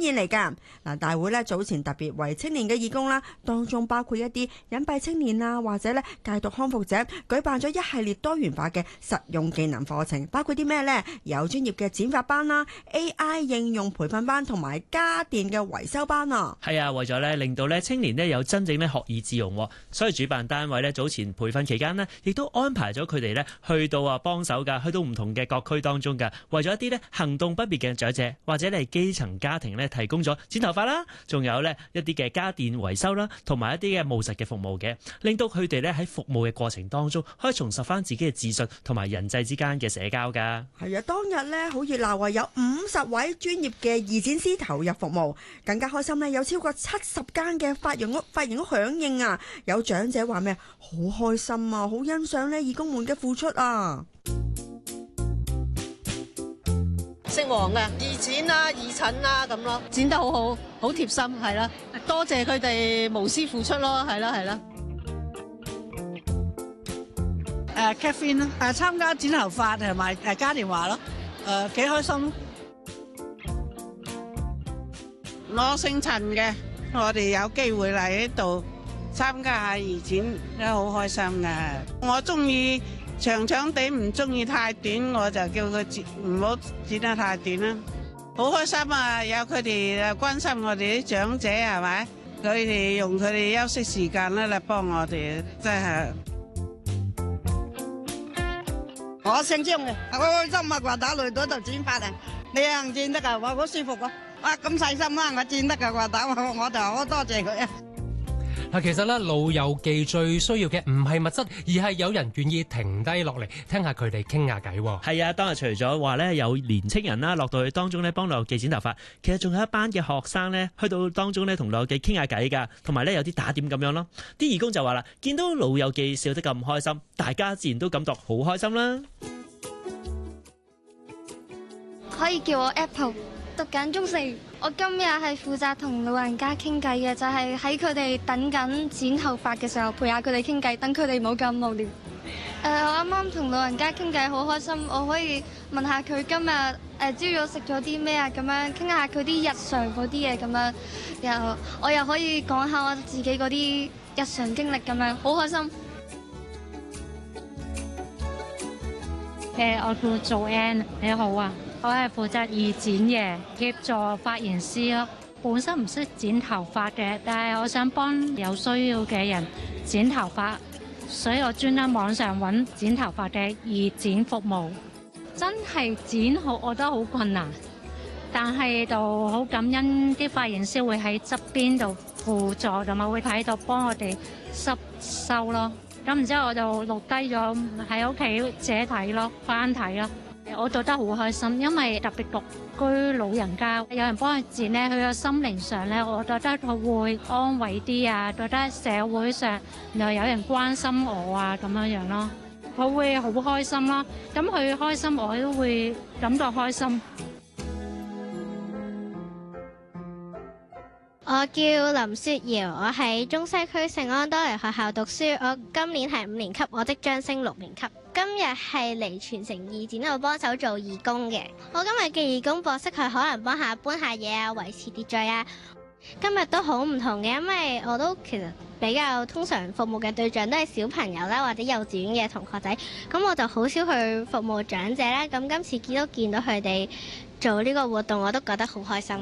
現嚟㗎。嗱，大會咧早前特別為青年嘅義工啦，當中包括一啲隱蔽青年啊，或者咧戒毒康復者，舉辦咗一系列多元化嘅實用技能課程，包括啲咩呢？有專業嘅剪髮班啦、AI 應用培訓班同埋家電嘅維修班啊。 係啊，為咗咧令到咧青年咧有真正咧學以致用，所以主辦單位咧早前培訓期間呢，亦都安排咗佢哋咧去到幫手㗎，去到唔同嘅各區當中㗎，為咗一啲咧行動不便嘅長者或者係基層家庭咧提供咗剪頭髮啦，仲有咧一啲嘅家電維修啦，同埋一啲嘅務實嘅服務嘅，令到佢哋咧喺服務嘅過程當中可以重拾翻自己嘅自信同埋人際之間嘅社交㗎。 係啊，當日咧好熱鬧啊，有50位專業嘅義剪師投入服務，更加開心咧，有超過70間嘅髮型屋響應啊！有長者話咩？好開心啊，好欣賞咧義工們嘅付出啊！ 姓黃嘅義剪啦、義診啦咁咯， 剪得好好，好貼心係啦，多謝佢哋無私付出咯，係啦係啦。 Catherine 啦，參加剪頭髮同埋嘉年華咯，幾開心。 我姓陳嘅，我哋有機會嚟呢度參加下義剪，都好開心嘅。我中意長長地，唔中意太短，我就叫佢剪，唔好剪得太短啦。好開心啊！有佢哋關心我哋啲長者係咪？佢哋用佢哋休息時間咧嚟幫我哋，真係。 我姓張嘅，好開心啊！話打嚟到度剪髮啊，你行剪得㗎，我好舒服啊！哇，咁細心啦，我剪得㗎話打我就好多謝佢啊！ 嗱，其實咧老友記最需要嘅唔係物質，而係有人願意停低落嚟聽下佢哋傾下偈。 係啊，當日除咗話咧有年青人啦落到去當中咧幫老友記剪頭髮，其實仲有一班嘅學生咧去到當中咧同老友記傾下偈㗎，同埋咧有啲打點咁樣咯。啲義工就話啦，見到老友記笑得咁開心，大家自然都感到好開心啦。 可以叫我 Apple。讀緊中四，我今日係負責同老人家傾偈嘅，就係喺佢哋等緊剪頭髮嘅時候陪下佢哋傾偈，等佢哋冇咁無聊。我啱啱同老人家傾偈好開心，我可以問下佢今日朝早食咗啲咩啊，咁樣傾下佢啲日常嗰啲嘢咁樣，我又可以講下我自己嗰啲日常經歷咁樣，好開心。 我叫做 Ann， 你好啊。我係負責義剪嘅，協助髮型師咯。本身唔識剪頭髮嘅，但係我想幫有需要嘅人剪頭髮，所以我專登網上揾剪頭髮嘅義剪服務。真係剪好，我覺得好困難，但係就好感恩啲髮型師會喺側邊度輔助，同埋會喺度幫我哋濕收咯。咁然之後我就錄低咗喺屋企自己睇咯，翻睇咯。我覺得好開心，因為特別獨居老人家，有人幫佢剪咧，佢個心靈上咧，我覺得佢會安慰啲啊，覺得社會上又有人關心我啊，咁樣樣咯，佢會好開心咯。咁佢開心，我都會感到開心。 我叫林雪瑤，我喺中西區聖安多尼學校讀書，我今年係5年級，我即將升6年級。今日係嚟全城義剪度幫手做義工嘅。我今日嘅義工角色係可能幫下搬下嘢啊，維持秩序啊。今日都好唔同嘅，因為我都其實比較通常服務嘅對象都係小朋友啦，或者幼稚園嘅同學仔，咁我就好少去服務長者啦。咁今次見到佢哋做呢個活動，我都覺得好開心。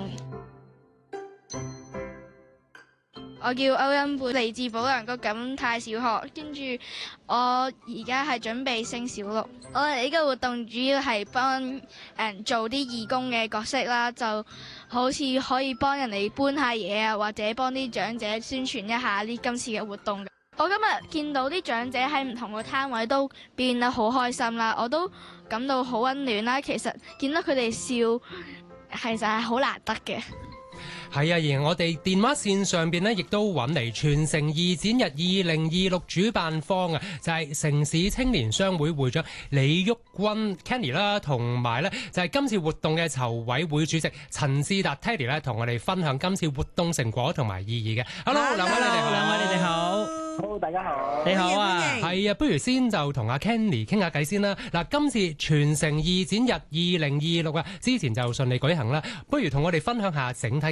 我叫歐欣貝，嚟自保良局錦泰小學，跟住我而家係準備升小6。我哋呢個活動主要係幫做啲義工嘅角色啦，就好似可以幫人哋搬下嘢啊，或者幫啲長者宣傳一下今次嘅活動。我今日見到啲長者喺唔同嘅攤位都變得好開心啦，我都感到好溫暖啦。其實見到佢哋笑，其實係好難得嘅。 係啊，而我哋電話線上邊呢，亦都揾嚟全城義剪日2026主辦方啊，就係城市青年商會會長李旭君 Kenny 啦，同埋呢就係今次活動嘅籌委會主席陳志達 Teddy 咧，同我哋分享今次活動成果同埋意義嘅。Hello， 兩位你哋好， 兩位你哋好。 好，大家好。 你好啊， 係啊，不如先就同阿 Kenny 傾下偈先啦。嗱，今次全城義剪日2026啊，之前就順利舉行啦，不如同我哋分享下整體